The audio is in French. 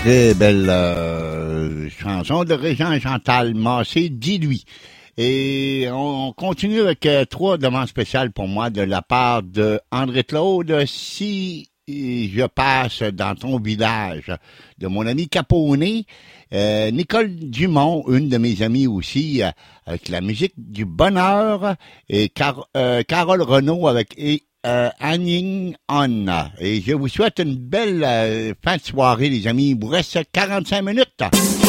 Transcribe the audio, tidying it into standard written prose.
très belle chanson de Régent Chantal Massé, Dis-lui. Et on continue avec trois demandes spéciales pour moi de la part de André Claude. Si je passe dans ton village, de mon ami Capone, Nicole Dumont, une de mes amies aussi, avec la musique du bonheur, et Carole Renaud avec Hanging On. Et je vous souhaite une belle fin de soirée, les amis. Il vous reste 45 minutes.